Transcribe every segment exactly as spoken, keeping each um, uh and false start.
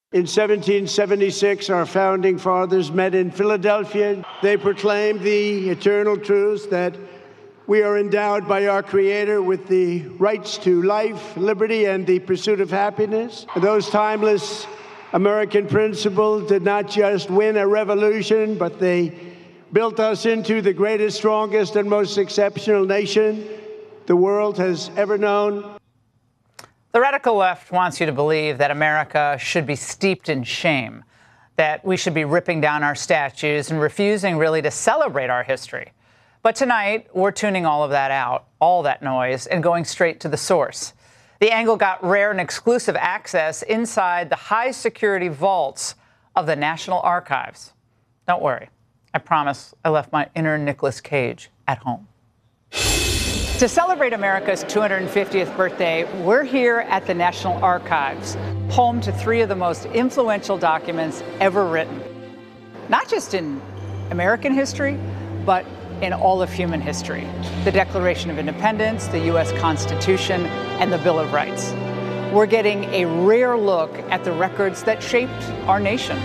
In seventeen seventy-six, our founding fathers met in Philadelphia. They proclaimed the eternal truth that we are endowed by our Creator with the rights to life, liberty, and the pursuit of happiness. Those timeless American principles did not just win a revolution, but they built us into the greatest, strongest, and most exceptional nation the world has ever known. The radical left wants you to believe that America should be steeped in shame, that we should be ripping down our statues and refusing really to celebrate our history. But tonight, we're tuning all of that out, all that noise, and going straight to the source. The Angle got rare and exclusive access inside the high-security vaults of the National Archives. Don't worry. I promise I left my inner Nicolas Cage at home. To celebrate America's two hundred fiftieth birthday, we're here at the National Archives, home to three of the most influential documents ever written. Not just in American history, but in all of human history. The Declaration of Independence, the U S Constitution, and the Bill of Rights. We're getting a rare look at the records that shaped our nation.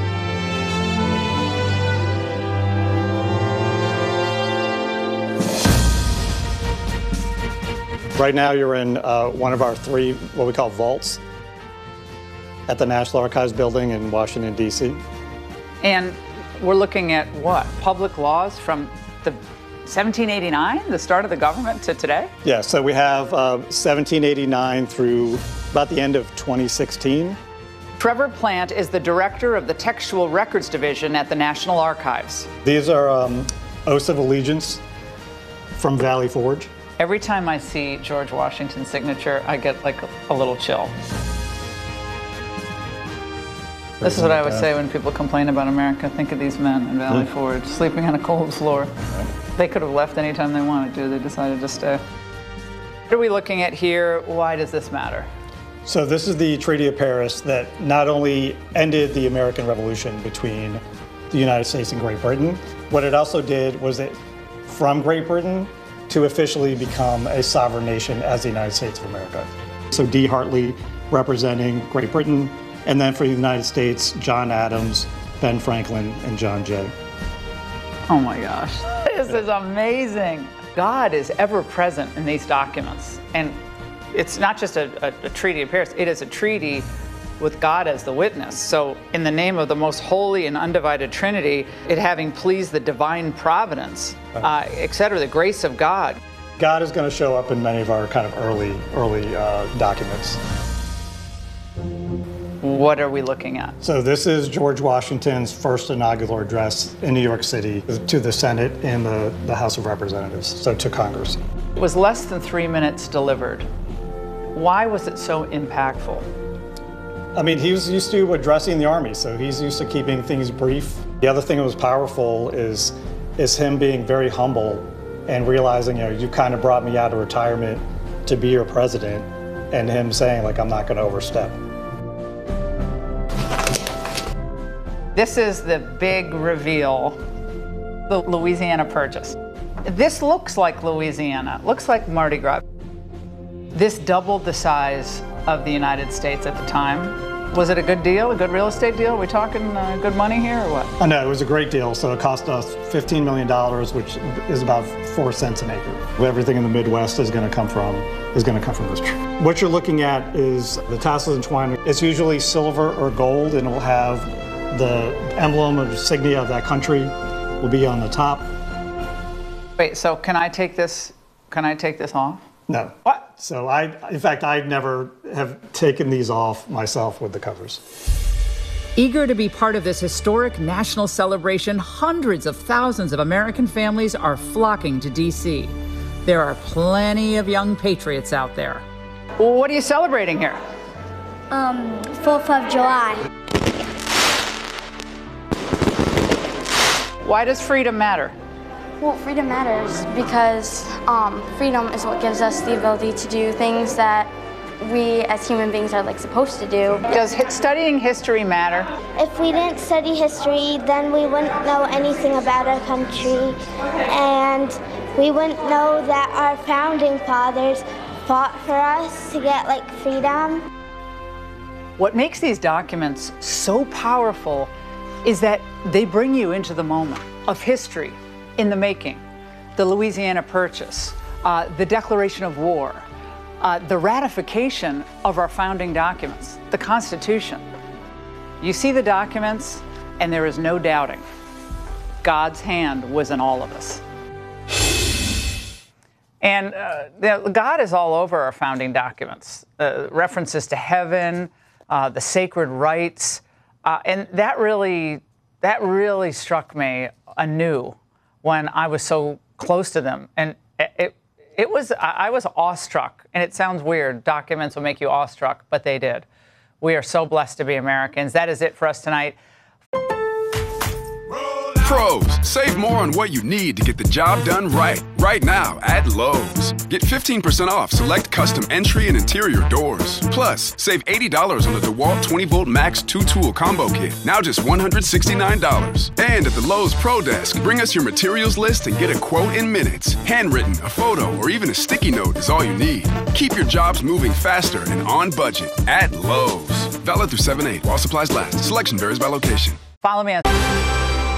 Right now, you're in uh, one of our three, what we call vaults, at the National Archives building in Washington, D C. And we're looking at what? Public laws from the seventeen eighty-nine, the start of the government, to today? Yeah, so we have uh, seventeen eighty-nine through about the end of twenty sixteen. Trevor Plant is the director of the Textual Records Division at the National Archives. These are um, oaths of allegiance from Valley Forge. Every time I see George Washington's signature, I get like a, a little chill. This is what I would say when people complain about America. Think of these men in Valley mm. Forge, sleeping on a cold floor. Right. They could have left anytime they wanted to. They decided to stay. What are we looking at here? Why does this matter? So this is the Treaty of Paris that not only ended the American Revolution between the United States and Great Britain, what it also did was it, from Great Britain, to officially become a sovereign nation as the United States of America. So Dee Hartley representing Great Britain, and then for the United States, John Adams, Ben Franklin, and John Jay. Oh my gosh, this is amazing. God is ever present in these documents. And it's not just a, a, a treaty of Paris, it is a treaty with God as the witness. So in the name of the most holy and undivided Trinity, it having pleased the divine providence, uh, et cetera, the grace of God. God is going to show up in many of our kind of early, early uh, documents. What are we looking at? So this is George Washington's first inaugural address in New York City to the Senate and the, the House of Representatives, so to Congress. It was less than three minutes delivered. Why was it so impactful? I mean, he was used to addressing the army, so he's used to keeping things brief. The other thing that was powerful is, is him being very humble and realizing, you know, you kind of brought me out of retirement to be your president, and him saying, like, I'm not going to overstep. This is the big reveal, the Louisiana Purchase. This looks like Louisiana, looks like Mardi Gras. This doubled the size of the United States at the time. Was it a good deal, a good real estate deal? Are we talking uh, good money here or what? Oh, no, it was a great deal. So it cost us fifteen million dollars, which is about four cents an acre. Everything in the Midwest is going to come from is going to come from this tree. What you're looking at is the tassels and twine. It's usually silver or gold, and it will have the emblem or insignia of that country will be on the top. Wait, so can I take this? Can I take this off? No. What? So I, in fact, I never have taken these off myself with the covers. Eager to be part of this historic national celebration, hundreds of thousands of American families are flocking to D C. There are plenty of young patriots out there. Well, what are you celebrating here? Um, fourth of July. Why does freedom matter? Well, freedom matters because um, freedom is what gives us the ability to do things that we as human beings are like supposed to do. Does studying history matter? If we didn't study history, then we wouldn't know anything about our country, and we wouldn't know that our founding fathers fought for us to get like freedom. What makes these documents so powerful is that they bring you into the moment of history in the making. The Louisiana Purchase, uh, the Declaration of War, uh, the ratification of our founding documents, the Constitution. You see the documents, and there is no doubting. God's hand was in all of us. And uh, God is all over our founding documents. Uh, references to heaven, uh, the sacred rites, uh, and that really, that really struck me anew when I was so close to them. And it, it, it was, I was awestruck. And it sounds weird. Documents will make you awestruck, but they did. We are so blessed to be Americans. That is it for us tonight. Pros, save more on what you need to get the job done right. Right now at Lowe's. Get fifteen percent off select custom entry and interior doors. Plus, save eighty dollars on the DeWalt twenty volt Max two tool combo kit. Now just one hundred sixty-nine dollars. And at the Lowe's Pro Desk, bring us your materials list and get a quote in minutes. Handwritten, a photo, or even a sticky note is all you need. Keep your jobs moving faster and on budget at Lowe's. Valid through seven eight while supplies last. Selection varies by location. Follow me on